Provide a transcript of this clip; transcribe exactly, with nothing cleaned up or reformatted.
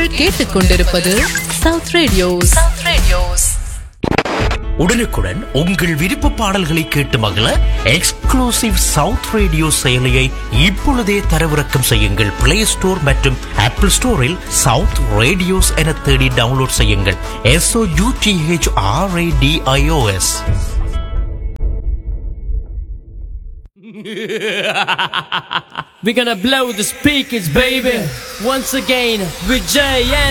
நீங்கள் கேட்டுக்கொண்டிருப்பது south radios. South radios. உடனுக்குடன் உங்கள் விருப்ப பாடல்களை கேட்டு மகிழ எக்ஸ்க்ளூசிவ் சவுத் ரேடியோ செயலியை இப்பொழுதே தரவிறக்கம் செய்யுங்கள். பிளே ஸ்டோர் மற்றும் ஆப்பிள் ஸ்டோரில் சவுத் ரேடியோஸ் என தேடி டவுன்லோட் செய்யுங்கள். S O you D H R A D I O S. We're gonna blow the speakers, baby. Once again with Jay and